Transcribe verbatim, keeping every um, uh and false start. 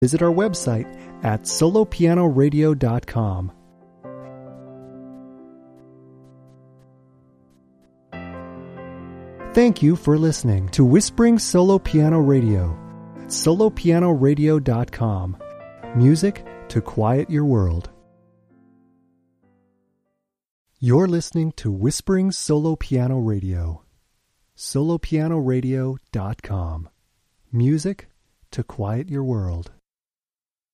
Visit our website at solo piano radio dot com. Thank you for listening to Whispering Solo Piano Radio at solo piano radio dot com. Music to quiet your world. You're listening to Whispering Solo Piano Radio. solo piano radio dot com. Music to quiet your world.